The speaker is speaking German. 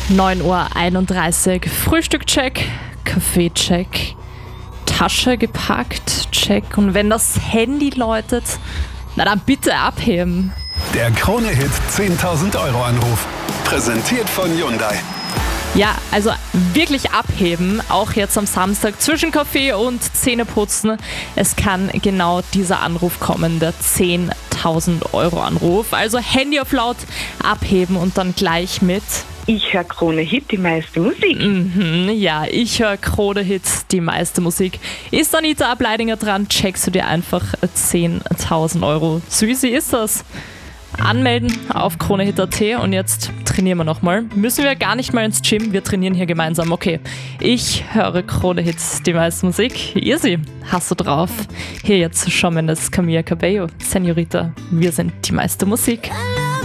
9:31 Uhr, Frühstück-Check, Kaffee-Check, Tasche gepackt, check. Und wenn das Handy läutet, na dann bitte abheben. Der Krone-Hit 10.000 Euro Anruf. Präsentiert von Hyundai. Ja, also wirklich abheben, auch jetzt am Samstag zwischen Kaffee und Zähneputzen. Es kann genau dieser Anruf kommen, der 10.000 Euro Anruf. Also Handy auf laut, abheben und dann gleich mit. Ich höre Krone-Hit, die meiste Musik. Ja, ich höre Krone-Hit, die meiste Musik. Ist Anita Ableidinger dran, checkst du dir einfach 10.000 Euro. So easy ist das. Anmelden auf kronehit.at und jetzt trainieren wir nochmal. Müssen wir gar nicht mal ins Gym, wir trainieren hier gemeinsam. Okay, ich höre Krone-Hit, die meiste Musik. Easy, hast du drauf. Hier jetzt Shawn Mendes, Camila Cabello, Senorita. Wir sind die meiste Musik.